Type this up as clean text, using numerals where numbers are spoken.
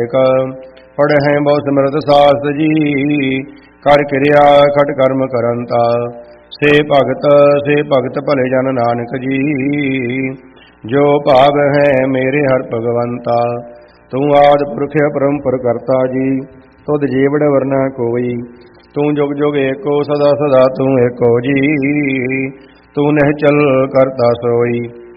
ਪੜ੍ਹੈ ਬਹੁ ਸਿਮਰਤ ਸਾਸ ਜੀ, ਕਰ ਕਿਰਿਆ ਖਟ ਕਰਮ ਕਰੰਤਾ। ਸੇ ਭਗਤ ਭਲੇ ਜਨ ਨਾਨਕ ਜੀ, ਜੋ ਭਾਵ ਹੈ ਮੇਰੇ ਹਰ ਭਗਵੰਤਾ। ਤੂੰ ਆਦਿ ਪੁਰਖ ਪਰੰਪਰ ਕਰਤਾ ਜੀ, ਤੁਧ ਜੀਵੜ ਵਰਨਾ ਕੋਈ। ਤੂੰ ਜੁਗ ਜੁਗ ਏਕੋ, ਸਦਾ ਸਦਾ ਤੂੰ ਏਕੋ ਜੀ, ਤੂੰ ਨਿਹਚਲ ਕਰਤਾ ਸੋਈ।